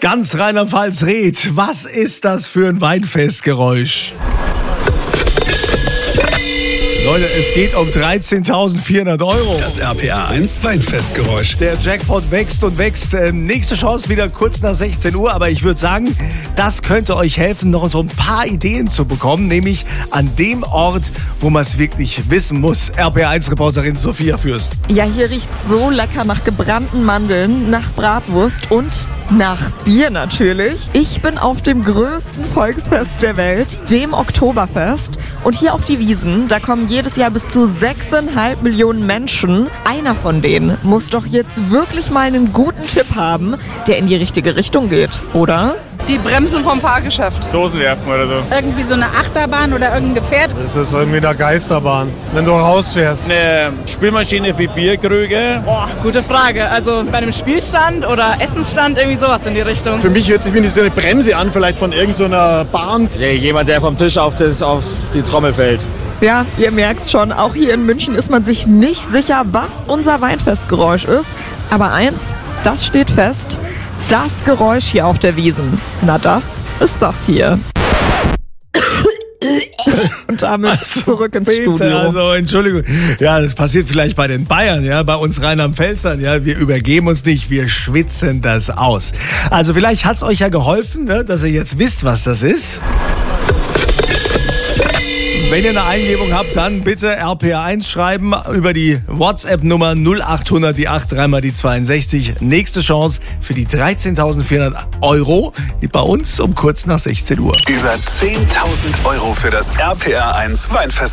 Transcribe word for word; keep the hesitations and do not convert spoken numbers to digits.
Ganz Rheinland-Pfalz rät, was ist das für ein Weinfestgeräusch? Leute, es geht um dreizehntausendvierhundert Euro. Das R P R eins Weinfestgeräusch. Der Jackpot wächst und wächst. Ähm, nächste Chance wieder kurz nach sechzehn Uhr. Aber ich würde sagen, das könnte euch helfen, noch so ein paar Ideen zu bekommen. Nämlich an dem Ort, wo man es wirklich wissen muss. R P R eins Reporterin Sophia Fürst. Ja, hier riecht's so lecker nach gebrannten Mandeln, nach Bratwurst und nach Bier natürlich. Ich bin auf dem größten Volksfest der Welt, dem Oktoberfest. Und hier auf die Wiesn, da kommen jedes Jahr bis zu sechseinhalb Millionen Menschen. Einer von denen muss doch jetzt wirklich mal einen guten Tipp haben, der in die richtige Richtung geht, oder? Die Bremsen vom Fahrgeschäft. Dosen werfen oder so. Irgendwie so eine Achterbahn oder irgendein Gefährt. Das ist irgendwie eine Geisterbahn, wenn du rausfährst. Eine Spülmaschine für Bierkrüge. Boah, gute Frage. Also bei einem Spielstand oder Essensstand, irgendwie sowas in die Richtung. Für mich hört sich wie so eine Bremse an, vielleicht von irgendeiner so Bahn. Jemand, der vom Tisch auf, das, auf die Trommel fällt. Ja, ihr merkt's schon, auch hier in München ist man sich nicht sicher, was unser Weinfestgeräusch ist. Aber eins, das steht fest, das Geräusch hier auf der Wiesn, na das ist das hier. Und damit also, zurück ins bitte, Studio. Also, Entschuldigung. Ja, das passiert vielleicht bei den Bayern, ja, bei uns Rheinland-Pfälzern, ja. Wir übergeben uns nicht, wir schwitzen das aus. Also, vielleicht hat's euch ja geholfen, ne, dass ihr jetzt wisst, was das ist. Wenn ihr eine Eingebung habt, dann bitte R P R eins schreiben über die WhatsApp-Nummer null achthundert, die acht, dreimal die zweiundsechzig. Nächste Chance für die dreizehntausendvierhundert Euro bei uns um kurz nach sechzehn Uhr. Über zehntausend Euro für das R P R eins Weinfest.